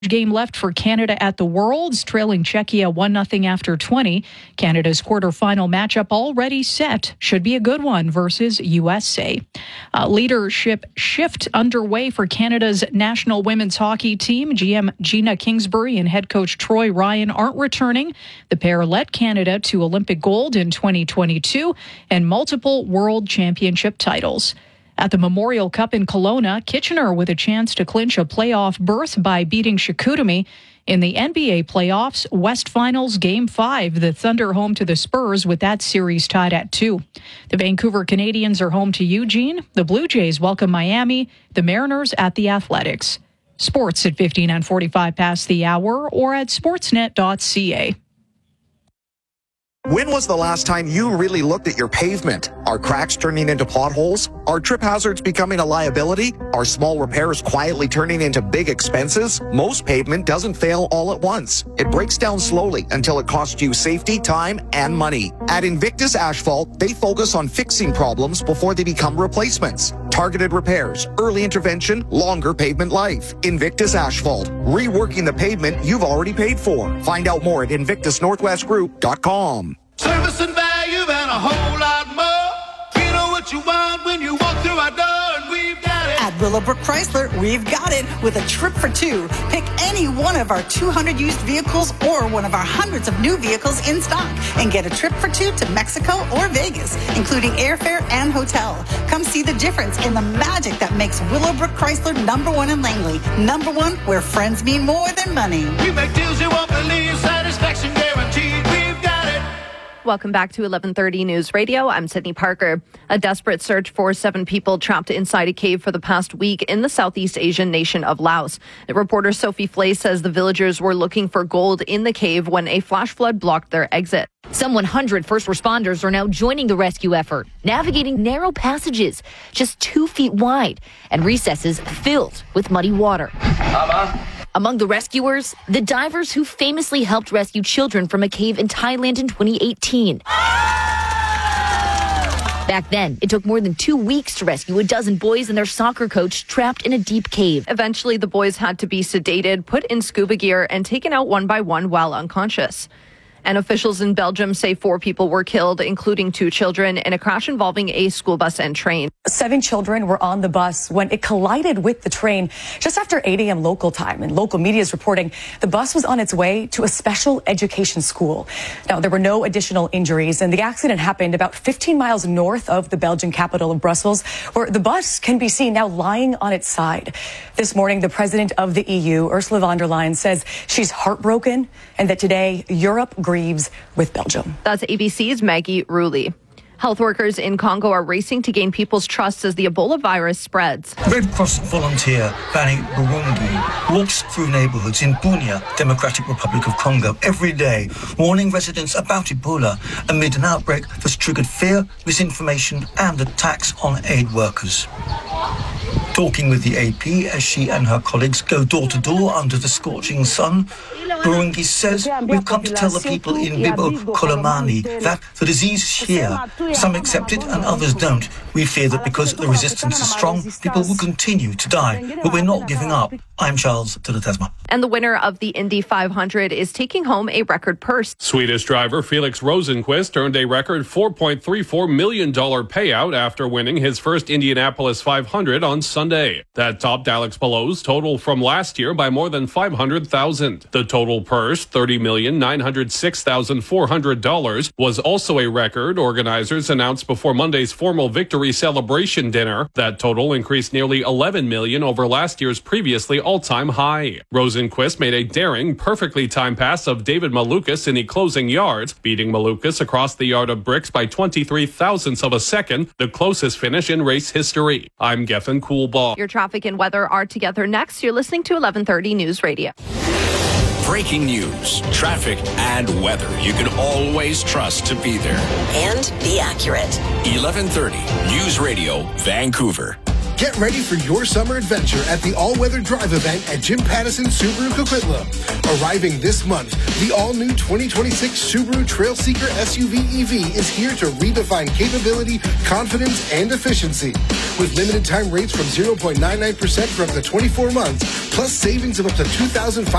Game left for Canada at the Worlds, trailing Czechia 1-0 after 20. Canada's quarterfinal matchup already set. Should be a good one versus USA. Leadership shift underway for Canada's national women's hockey team. GM Gina Kingsbury and head coach Troy Ryan aren't returning. The pair led Canada to Olympic gold in 2022 and multiple world championship titles. At the Memorial Cup in Kelowna, Kitchener with a chance to clinch a playoff berth by beating Chicoutimi. In the NBA playoffs, West Finals Game 5, the Thunder home to the Spurs with that series tied at 2. The Vancouver Canadians are home to Eugene. The Blue Jays welcome Miami. The Mariners at the Athletics. Sports at 15 and 45 past the hour or at sportsnet.ca. When was the last time you really looked at your pavement? Are cracks turning into potholes? Are trip hazards becoming a liability? Are small repairs quietly turning into big expenses? Most pavement doesn't fail all at once. It breaks down slowly until it costs you safety, time, and money. At Invictus Asphalt, they focus on fixing problems before they become replacements. Targeted repairs, early intervention, longer pavement life. Invictus Asphalt, reworking the pavement you've already paid for. Find out more at invictusnorthwestgroup.com. Service and value and a whole lot more. You know what you want when you walk through our door, and we've got it. At Willowbrook Chrysler, we've got it with a trip for two. Pick any one of our 200 used vehicles or one of our hundreds of new vehicles in stock and get a trip for two to Mexico or Vegas, including airfare and hotel. Come see the difference in the magic that makes Willowbrook Chrysler #1 in Langley. #1 where friends mean more than money. We make deals you won't believe, satisfaction guaranteed. We've got it. Welcome back to 1130 News Radio. I'm Sydney Parker. A desperate search for 7 people trapped inside a cave for the past week in the Southeast Asian nation of Laos. Reporter Sophie Flay says the villagers were looking for gold in the cave when a flash flood blocked their exit. Some 100 first responders are now joining the rescue effort, navigating narrow passages just 2 feet wide and recesses filled with muddy water. Among the rescuers, the divers who famously helped rescue children from a cave in Thailand in 2018. Back then, it took more than 2 weeks to rescue a dozen boys and their soccer coach trapped in a deep cave. Eventually, the boys had to be sedated, put in scuba gear, and taken out one by one while unconscious. And officials in Belgium say 4 people were killed, including 2 children, in a crash involving a school bus and train. 7 children were on the bus when it collided with the train just after 8 a.m. local time. And local media is reporting the bus was on its way to a special education school. Now, there were no additional injuries, and the accident happened about 15 miles north of the Belgian capital of Brussels, where the bus can be seen now lying on its side. This morning, the president of the EU, Ursula von der Leyen, says she's heartbroken and that today Europe grieves with Belgium. That's ABC's Maggie Rulli. Health workers in Congo are racing to gain people's trust as the Ebola virus spreads. Red Cross volunteer Bani Burungi walks through neighborhoods in Bunia, Democratic Republic of Congo, every day, warning residents about Ebola amid an outbreak that's triggered fear, misinformation, and attacks on aid workers. Talking with the AP as she and her colleagues go door to door under the scorching sun, Burungi says, we've come to tell the people in Bibo Kolomani that the disease is here. Some accept it and others don't. We fear that because the resistance is strong, people will continue to die. But we're not giving up. I'm Charles Tilatesma. And the winner of the Indy 500 is taking home a record purse. Swedish driver Felix Rosenqvist earned a record $4.34 million payout after winning his first Indianapolis 500 on Sunday. That topped Alex Palou's total from last year by more than $500,000. The total purse, $30,906,400, was also a record organizers announced before Monday's formal victory celebration dinner. That total increased nearly $11 million over last year's previously all-time high. Rosenqvist made a daring, perfectly timed pass of David Malukas in the closing yards, beating Malukas across the yard of bricks by 23 thousandths of a second, the closest finish in race history. I'm Geffen Coolbaugh. Your traffic and weather are together next. You're listening to 1130 News Radio. Breaking news, traffic, and weather you can always trust to be there. And be accurate. 1130 News Radio, Vancouver. Get ready for your summer adventure at the all-weather drive event at Jim Pattison Subaru Coquitlam. Arriving this month, the all-new 2026 Subaru Trailseeker SUV EV is here to redefine capability, confidence, and efficiency. With limited time rates from 0.99% for up to 24 months, plus savings of up to $2,500